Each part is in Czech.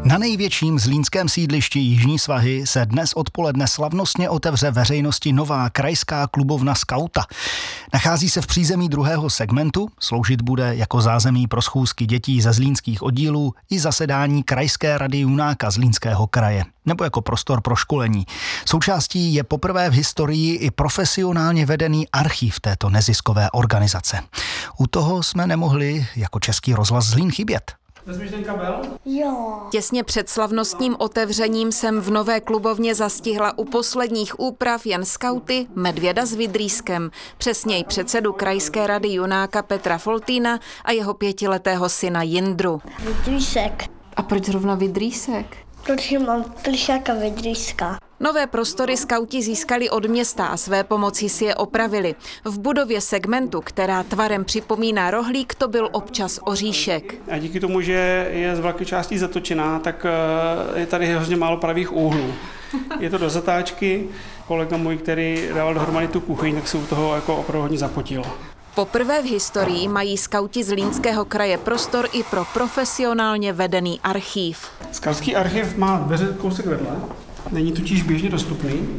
Na největším zlínském sídlišti Jižní svahy se dnes odpoledne slavnostně otevře veřejnosti nová krajská klubovna Skauta. Nachází se v přízemí druhého segmentu, sloužit bude jako zázemí pro schůzky dětí ze zlínských oddílů i zasedání Krajské rady Junáka Zlínského kraje, nebo jako prostor pro školení. Součástí je poprvé v historii i profesionálně vedený archiv této neziskové organizace. U toho jsme nemohli jako Český rozhlas Zlín chybět. Vezmeš ten kabel? Jo. Těsně před slavnostním otevřením jsem v nové klubovně zastihla u posledních úprav jen skauty Medvěda s Vydrýskem, přesněji předsedu Krajské rady Junáka Petra Foltýna a jeho 5letého syna Jindru. Vydrýsek. A proč zrovna Vydrýsek? Protože mám plišáka Vydrýska. Nové prostory skauti získali od města a své pomocí si je opravili. V budově segmentu, která tvarem připomíná rohlík, to byl občas oříšek. A díky tomu, že je z velké části zatočená, tak je tady hrozně málo pravých úhlů. Je to do zatáčky. Kolega můj, který dával dohromady tu kuchyň, tak se u toho jako opravdu hodně zapotil. Poprvé v historii mají skauti Zlínského kraje prostor i pro profesionálně vedený archív. Skautský archiv má dveře kousek vedle, není totiž běžně dostupný.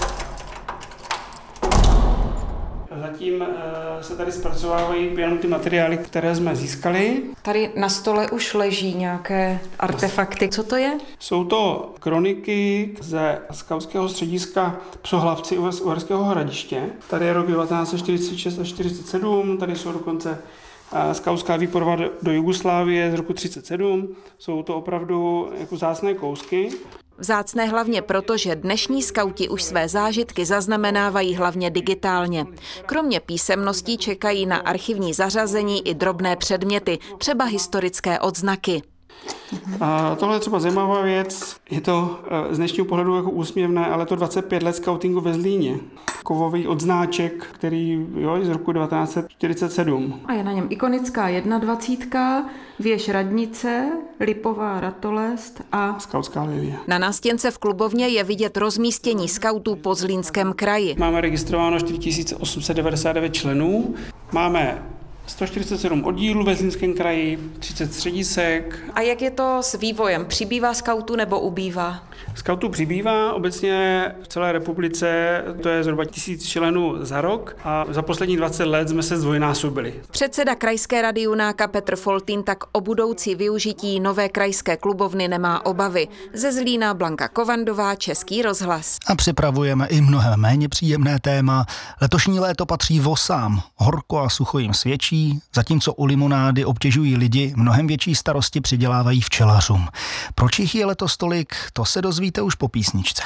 Zatím se tady zpracovávají jenom ty materiály, které jsme získali. Tady na stole už leží nějaké artefakty. Co to je? Jsou to kroniky ze skautského střediska Psohlavci u Uherského Hradiště. Tady je rok 1946 a 47, tady jsou dokonce skautská výprava do Jugoslávie z roku 37. Jsou to opravdu jako vzácné kousky. Vzácné hlavně proto, že dnešní skauti už své zážitky zaznamenávají hlavně digitálně. Kromě písemností čekají na archivní zařazení i drobné předměty, třeba historické odznaky. A tohle je třeba zajímavá věc. Je to z dnešního pohledu jako úsměvné, ale to 25 let skautingu ve Zlíně. Kovový odznáček, který je z roku 1947. A je na něm ikonická 21, věž radnice, lipová ratolest a skautská lilie. Na nástěnce v klubovně je vidět rozmístění skautů po Zlínském kraji. Máme registrováno 4899 členů. Máme 147 oddílů ve Zlínském kraji, 30 středisek. A jak je to s vývojem? Přibývá skautů nebo ubývá? Skautů přibývá, obecně v celé republice to je zhruba 1000 členů za rok a za poslední 20 let jsme se zdvojnásobili. Předseda Krajské rady Junáka Petr Foltýn tak o budoucí využití nové krajské klubovny nemá obavy. Ze Zlína Blanka Kovandová, Český rozhlas. A připravujeme i mnohem méně příjemné téma. Letošní léto patří vosám. Horko a sucho jim svědčí, zatímco u limonády obtěžují lidi, mnohem větší starosti přidělávají včelařům. Proč jich je letos tolik, to se dozvíte už po písničce.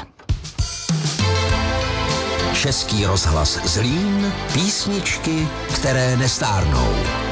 Český rozhlas Zlín, písničky, které nestárnou.